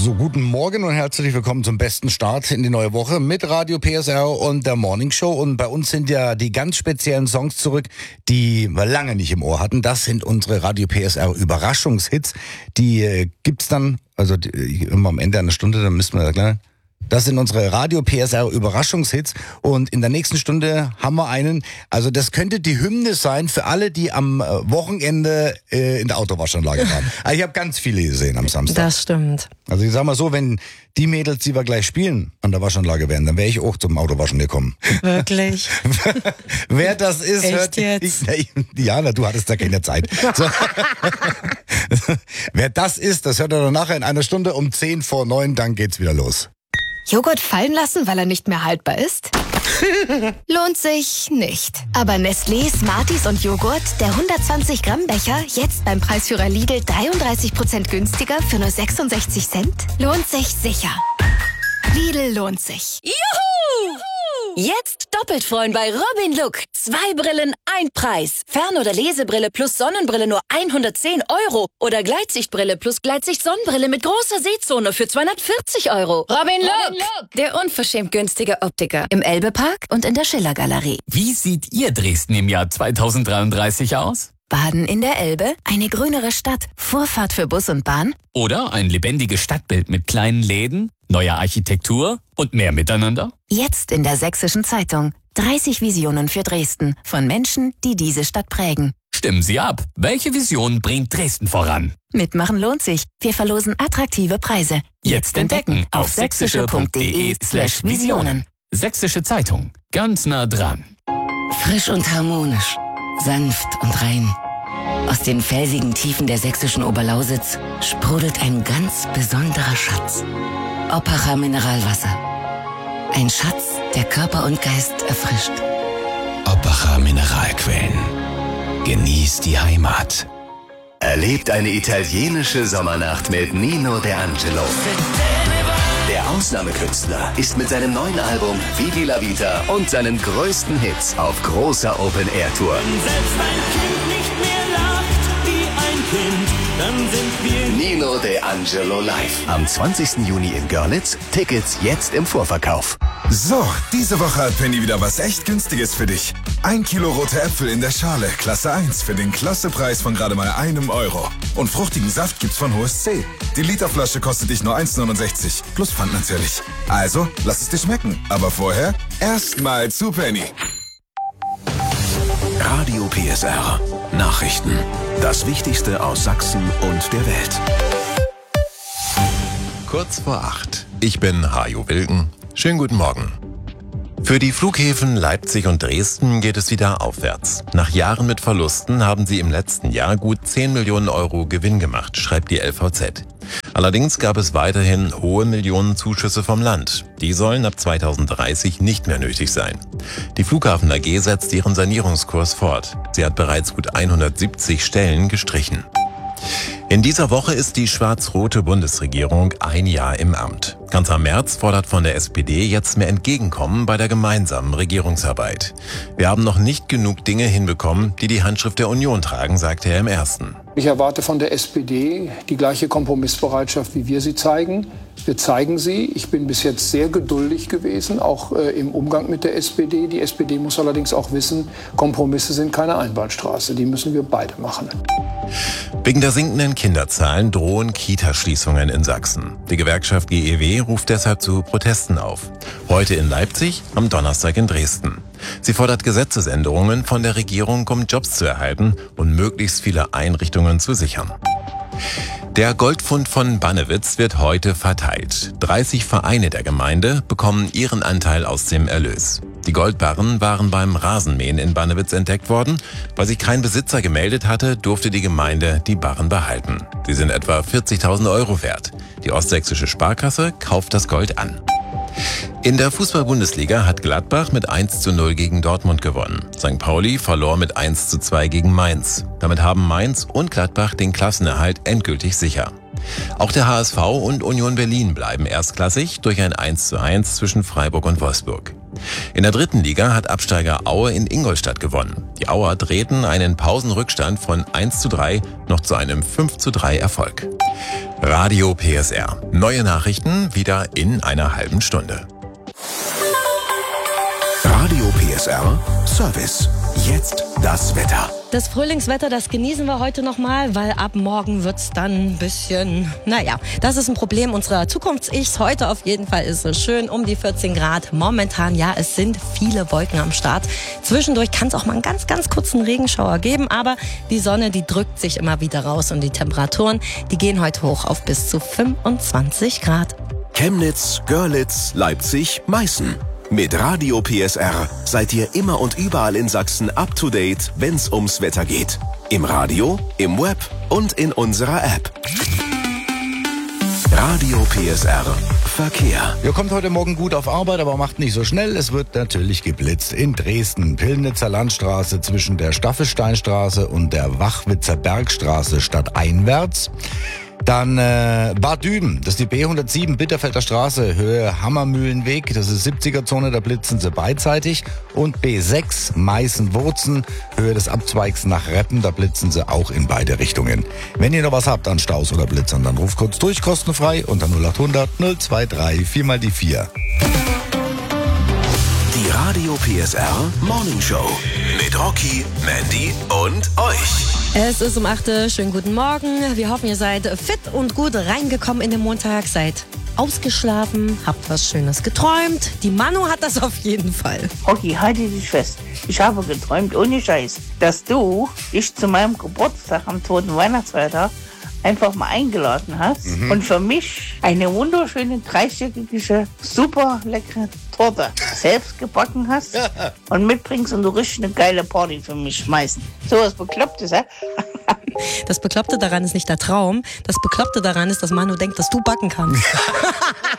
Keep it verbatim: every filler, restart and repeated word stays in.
So, guten Morgen und herzlich willkommen zum besten Start in die neue Woche mit Radio P S R und der Morning Show. Und bei uns sind ja die ganz speziellen Songs zurück, die wir lange nicht im Ohr hatten. Das sind unsere Radio P S R Überraschungshits. Die äh, gibt's dann, also die, immer am Ende einer Stunde, dann müssen wir erklären. Das sind unsere Radio P S R Überraschungshits und in der nächsten Stunde haben wir einen, also das könnte die Hymne sein für alle, die am Wochenende äh, in der Autowaschanlage waren. Also ich habe ganz viele gesehen am Samstag. Das stimmt. Also ich sag mal so, wenn die Mädels, die wir gleich spielen, an der Waschanlage wären, dann wäre ich auch zum Autowaschen gekommen. Wirklich? Wer das ist, Echt hört... jetzt? Ich, Diana, du hattest da keine Zeit. So. Wer das ist, das hört ihr dann nachher in einer Stunde um zehn vor neun, dann geht's wieder los. Joghurt fallen lassen, weil er nicht mehr haltbar ist? Lohnt sich nicht. Aber Nestlé, Smarties und Joghurt, der hundertzwanzig Gramm Becher, jetzt beim Preisführer Lidl dreiunddreißig Prozent günstiger für nur sechsundsechzig Cent, lohnt sich sicher. Lidl lohnt sich. Juhu! Jetzt doppelt freuen bei Robin Look. Zwei Brillen, ein Preis. Fern- oder Lesebrille plus Sonnenbrille nur hundertzehn Euro. Oder Gleitsichtbrille plus Gleitsicht-Sonnenbrille mit großer Sehzone für zweihundertvierzig Euro. Robin Look, Robin Look, der unverschämt günstige Optiker. Im Elbe-Park und in der Schiller-Galerie. Wie sieht Ihr Dresden im Jahr zweitausenddreiunddreißig aus? Baden in der Elbe, eine grünere Stadt, Vorfahrt für Bus und Bahn. Oder ein lebendiges Stadtbild mit kleinen Läden, neuer Architektur und mehr Miteinander? Jetzt in der Sächsischen Zeitung. dreißig Visionen für Dresden von Menschen, die diese Stadt prägen. Stimmen Sie ab. Welche Vision bringt Dresden voran? Mitmachen lohnt sich. Wir verlosen attraktive Preise. Jetzt entdecken auf sächsische.de slash Visionen. Sächsische Zeitung. Ganz nah dran. Frisch und harmonisch. Sanft und rein. Aus den felsigen Tiefen der sächsischen Oberlausitz sprudelt ein ganz besonderer Schatz. Oppacher Mineralwasser. Ein Schatz, der Körper und Geist erfrischt. Oppacher Mineralquellen. Genießt die Heimat. Erlebt eine italienische Sommernacht mit Nino De Angelo. Der Ausnahmekünstler ist mit seinem neuen Album Vivi la Vita und seinen größten Hits auf großer Open-Air-Tour. Wenn selbst ein Kind nicht mehr lacht wie ein Kind, dann sind wir Nino De Angelo live. Am zwanzigsten Juni in Görlitz. Tickets jetzt im Vorverkauf. So, diese Woche hat Penny wieder was echt Günstiges für dich. Ein Kilo rote Äpfel in der Schale, Klasse eins, für den Klassepreis von gerade mal einem Euro. Und fruchtigen Saft gibt's von H S C. Die Literflasche kostet dich nur eins neunundsechzig, plus Pfand natürlich. Also, lass es dir schmecken. Aber vorher, erstmal zu Penny. Radio P S R. Nachrichten. Das Wichtigste aus Sachsen und der Welt. Kurz vor acht. Ich bin Hajo Wilken. Schönen guten Morgen. Für die Flughäfen Leipzig und Dresden geht es wieder aufwärts. Nach Jahren mit Verlusten haben sie im letzten Jahr gut zehn Millionen Euro Gewinn gemacht, schreibt die L V Z. Allerdings gab es weiterhin hohe Millionenzuschüsse vom Land. Die sollen ab zweitausenddreißig nicht mehr nötig sein. Die Flughafen A G setzt ihren Sanierungskurs fort. Sie hat bereits gut hundertsiebzig Stellen gestrichen. In dieser Woche ist die schwarz-rote Bundesregierung ein Jahr im Amt. Kanzler Merz fordert von der S P D jetzt mehr Entgegenkommen bei der gemeinsamen Regierungsarbeit. Wir haben noch nicht genug Dinge hinbekommen, die die Handschrift der Union tragen, sagte er im ersten. Ich erwarte von der S P D die gleiche Kompromissbereitschaft, wie wir sie zeigen. Wir zeigen sie. Ich bin bis jetzt sehr geduldig gewesen, auch äh, im Umgang mit der S P D. Die S P D muss allerdings auch wissen, Kompromisse sind keine Einbahnstraße. Die müssen wir beide machen. Wegen der sinkenden Kinderzahlen drohen Kitaschließungen in Sachsen. Die Gewerkschaft G E W ruft deshalb zu Protesten auf. Heute in Leipzig, am Donnerstag in Dresden. Sie fordert Gesetzesänderungen von der Regierung, um Jobs zu erhalten und möglichst viele Einrichtungen zu sichern. Der Goldfund von Bannewitz wird heute verteilt. dreißig Vereine der Gemeinde bekommen ihren Anteil aus dem Erlös. Die Goldbarren waren beim Rasenmähen in Bannewitz entdeckt worden. Weil sich kein Besitzer gemeldet hatte, durfte die Gemeinde die Barren behalten. Sie sind etwa vierzigtausend Euro wert. Die Ostsächsische Sparkasse kauft das Gold an. In der Fußball-Bundesliga hat Gladbach mit eins zu null gegen Dortmund gewonnen. Sankt Pauli verlor mit eins zu zwei gegen Mainz. Damit haben Mainz und Gladbach den Klassenerhalt endgültig sicher. Auch der H S V und Union Berlin bleiben erstklassig durch ein eins zu eins zwischen Freiburg und Wolfsburg. In der dritten Liga hat Absteiger Aue in Ingolstadt gewonnen. Die Auer drehten einen Pausenrückstand von eins zu drei noch zu einem fünf zu drei Erfolg. Radio P S R. Neue Nachrichten wieder in einer halben Stunde. Radio P S R Service. Jetzt das Wetter. Das Frühlingswetter, das genießen wir heute nochmal, weil ab morgen wird's dann ein bisschen, naja, das ist ein Problem unserer Zukunfts-Ichs. Heute auf jeden Fall ist es schön, um die vierzehn Grad. Momentan, ja, es sind viele Wolken am Start. Zwischendurch kann es auch mal einen ganz, ganz kurzen Regenschauer geben, aber die Sonne, die drückt sich immer wieder raus und die Temperaturen, die gehen heute hoch auf bis zu fünfundzwanzig Grad. Chemnitz, Görlitz, Leipzig, Meißen. Mit Radio P S R seid ihr immer und überall in Sachsen up to date, wenn's ums Wetter geht. Im Radio, im Web und in unserer App. Radio P S R Verkehr. Ihr kommt heute Morgen gut auf Arbeit, aber macht nicht so schnell. Es wird natürlich geblitzt. In Dresden, Pillnitzer Landstraße zwischen der Staffelsteinstraße und der Wachwitzer Bergstraße stadteinwärts. Dann äh, Bad Düben, das ist die B hundertsieben Bitterfelder Straße, Höhe Hammermühlenweg, das ist siebziger-Zone, da blitzen sie beidseitig. Und B sechs Meißen-Wurzen, Höhe des Abzweigs nach Reppen, da blitzen sie auch in beide Richtungen. Wenn ihr noch was habt an Staus oder Blitzern, dann ruft kurz durch, kostenfrei unter null achthundert null dreiundzwanzig vier mal die vier. Die Radio P S R Morning Show mit Rocky, Mandy und euch. Es ist um acht Uhr. Schönen guten Morgen. Wir hoffen, ihr seid fit und gut reingekommen in den Montag, seid ausgeschlafen, habt was Schönes geträumt. Die Manu hat das auf jeden Fall. Rocky, halte dich fest. Ich habe geträumt, ohne Scheiß, dass du dich zu meinem Geburtstag am zweiten Weihnachtsfeiertag einfach mal eingeladen hast mhm. und für mich eine wunderschöne, dreistöckige, super leckere Torte selbst gebacken hast und mitbringst und du richtig eine geile Party für mich schmeißen. So was Beklopptes, hä? Das Bekloppte daran ist nicht der Traum. Das Bekloppte daran ist, dass Manu denkt, dass du backen kannst.